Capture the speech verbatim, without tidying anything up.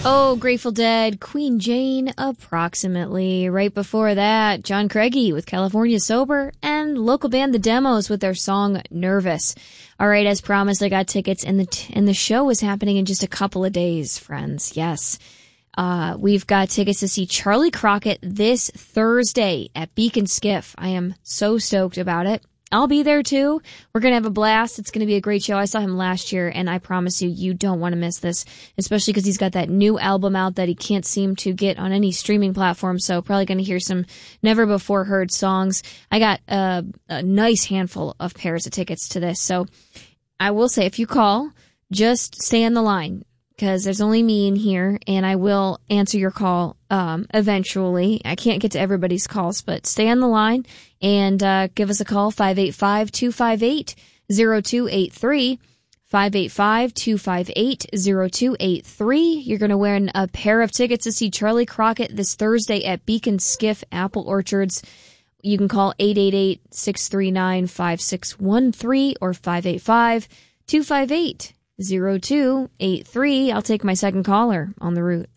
Oh, Grateful Dead, Queen Jane, approximately. Right before that, John Craigie with California Sober, and local band The Demos with their song Nervous. All right, as promised, I got tickets, and the t- and the show is happening in just a couple of days, friends. Yes. Uh, we've got tickets to see Charlie Crockett this Thursday at Beacon Skiff. I am so stoked about it. I'll be there too. We're going to have a blast. It's going to be a great show. I saw him last year, and I promise you, you don't want to miss this, especially because he's got that new album out that he can't seem to get on any streaming platform, so probably going to hear some never-before-heard songs. I got uh, a nice handful of pairs of tickets to this, so I will say, if you call, just stay on the line, because there's only me in here, and I will answer your call um, eventually. I can't get to everybody's calls, but stay on the line and uh, give us a call, five eight five, two five eight, zero two eight three, five eight five, two five eight, zero two eight three. You're going to win a pair of tickets to see Charlie Crockett this Thursday at Beacon Skiff Apple Orchards. You can call eight eight eight, six three nine, five six one three or five eight five, two five eight, zero two eight three. I'll take my second caller on the route.